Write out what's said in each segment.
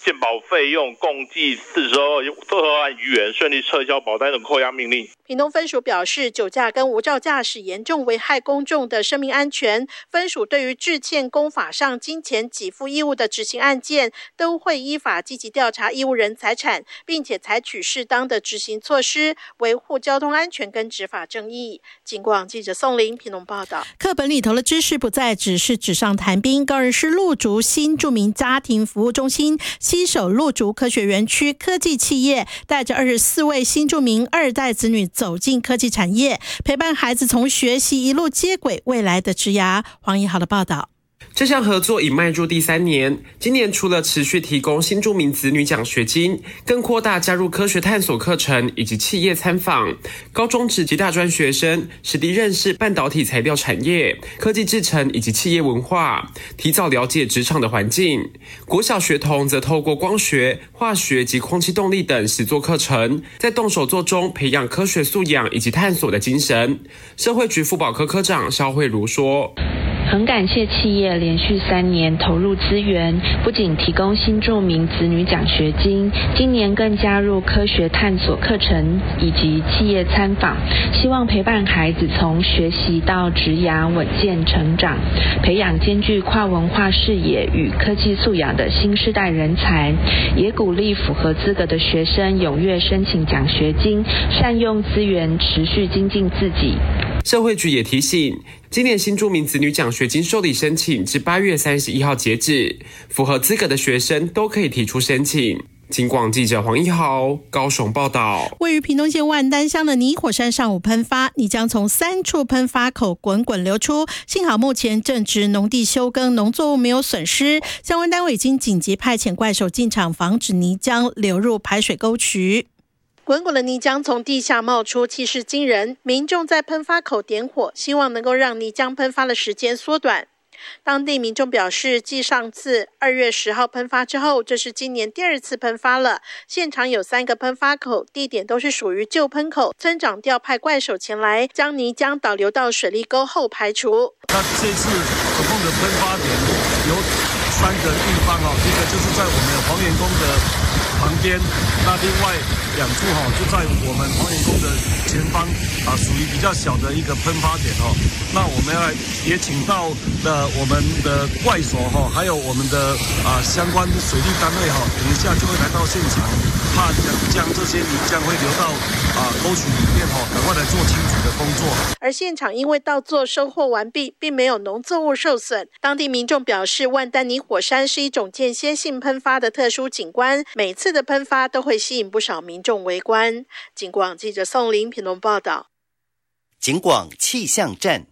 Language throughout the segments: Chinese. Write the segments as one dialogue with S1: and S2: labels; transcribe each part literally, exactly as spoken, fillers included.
S1: 健保费用共计四十二万余元，顺利撤销保单的扣押命令。
S2: 屏东分署表示，酒驾跟无照驾驶严重危害公众的生命安全，分署对于致欠公法上金钱给付义务的执行案件，都会依法积极调查义务人财产，并且采取适当的执行措施，维护交通安全跟执法正义。警广记者宋玲屏东报道。
S3: 课本里头的知识不再只是纸上谈兵，高雄市鹿竹新住民家庭服务中心携手鹿竹科学园区科技企业，带着二十四位新住民二代子女走进科技产业，陪伴孩子从学习一路接轨未来的职涯。黄怡豪的报道。
S4: 这项合作已迈入第三年，今年除了持续提供新住民子女奖学金，更扩大加入科学探索课程以及企业参访，高中职及大专学生实地认识半导体材料产业、科技制程以及企业文化，提早了解职场的环境。国小学童则透过光学、化学及空气动力等实作课程，在动手做中培养科学素养以及探索的精神。社会局妇保科科长肖慧茹说，
S5: 很感谢企业连续三年投入资源，不仅提供新住民子女奖学金，今年更加入科学探索课程以及企业参访，希望陪伴孩子从学习到职涯稳健成长，培养兼具跨文化视野与科技素养的新世代人才，也鼓励符合资格的学生踊跃申请奖学金，善用资源，持续精进自己。
S4: 社会局也提醒，今年新住民子女奖学金受理申请至八月三十一号截止，符合资格的学生都可以提出申请。警广记者黄一豪高雄报道。
S3: 位于屏东县万丹乡的泥火山上午喷发，泥浆从三处喷发口滚滚流出，幸好目前正值农地休耕，农作物没有损失。相关单位已经紧急派遣怪手进场，防止泥浆流入排水沟渠。
S2: 滚滚的泥浆从地下冒出，气势惊人。民众在喷发口点火，希望能够让泥浆喷发的时间缩短。当地民众表示，继上次二月十号喷发之后，这是今年第二次喷发了。现场有三个喷发口，地点都是属于旧喷口。村长调派怪手前来，将泥浆导流到水利沟后排除。
S6: 那这次总共的喷发点有三个地方哦，一个就是在我们黄岩宫的旁边，那另外两处哈就在我们黄岩宫的前方啊，属于比较小的一个喷发点哦。那我们要也请到的我们的怪手哈，还有我们的啊相关的水利单位哈，等一下就会来到现场，怕将将这些泥浆会流到啊沟渠里面哈，赶快来做清除的工作。
S2: 而现场因为稻作收获完毕，并没有农作物受损。当地民众表示，万丹泥火山是一种间歇性喷发的特殊景观，每次的喷发都会吸引不少民众围观。警广记者宋玲屏东报道。
S7: 警广气象站。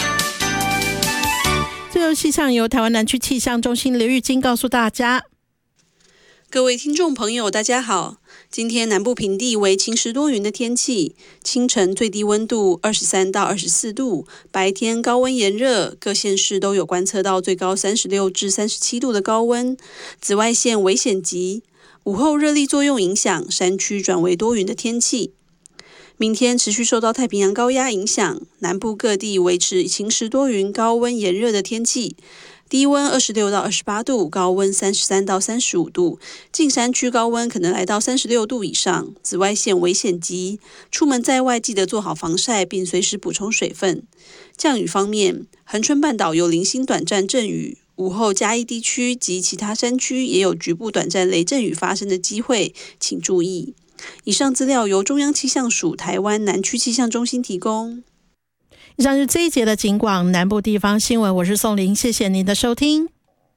S3: 最后气象由台湾南区气象中心刘玉金告诉大家。
S8: 各位听众朋友大家好，今天南部平地为晴时多云的天气，清晨最低温度二十三到二十四度，白天高温炎热，各县市都有观测到最高三十六至三十七度的高温，紫外线危险级。午后热力作用影响，山区转为多云的天气。明天持续受到太平洋高压影响，南部各地维持晴时多云、高温炎热的天气，低温二十六到二十八度，高温三十三到三十五度，近山区高温可能来到三十六度以上，紫外线危险级。出门在外记得做好防晒，并随时补充水分。降雨方面，恒春半岛有零星短暂阵雨，午后嘉义地区及其他山区也有局部短暂雷阵雨发生的机会，请注意。以上资料由中央气象署台湾南区气象中心提供。
S3: 以上是这一节的警广南部地方新闻，我是宋玲，谢谢您的收听。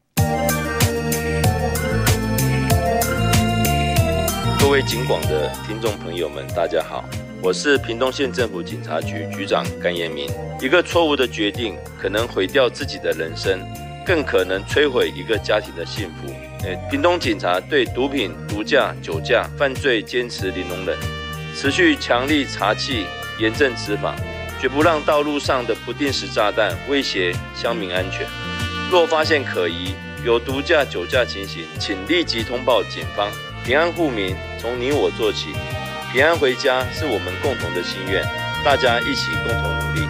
S9: 各位警广的听众朋友们，大家好，我是屏东县政府警察局局长甘彦明。一个错误的决定可能毁掉自己的人生，更可能摧毁一个家庭的幸福。屏东警察对毒品、毒驾、酒驾犯罪坚持零容忍，持续强力查缉、严正执法，绝不让道路上的不定时炸弹威胁乡民安全。若发现可疑有毒驾、酒驾情形，请立即通报警方。平安护民，从你我做起，平安回家是我们共同的心愿，大家一起共同努力。